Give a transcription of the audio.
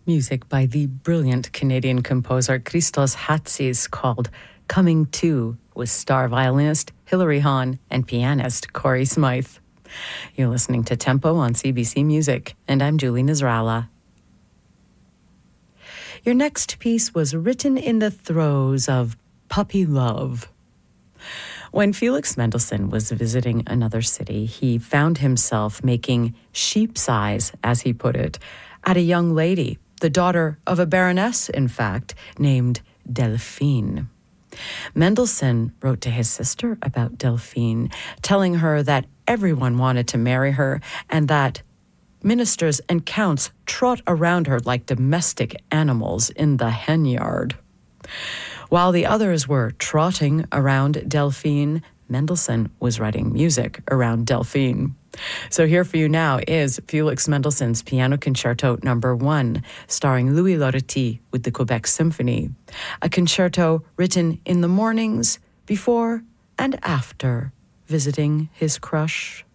music by the brilliant Canadian composer Christos Hatsis called Coming To, with star violinist Hilary Hahn and pianist Corey Smythe. You're listening to Tempo on CBC Music, and I'm Julie Nasrallah. Your next piece was written in the throes of puppy love. When Felix Mendelssohn was visiting another city, he found himself making sheep's eyes, as he put it, at a young lady, the daughter of a baroness, in fact, named Delphine. Mendelssohn wrote to his sister about Delphine, telling her that everyone wanted to marry her and that ministers and counts trot around her like domestic animals in the hen yard. While the others were trotting around Delphine, Mendelssohn was writing music around Delphine. So here for you now is Felix Mendelssohn's Piano Concerto No. 1, starring Louis Loretti with the Quebec Symphony, a concerto written in the mornings before and after visiting his crush.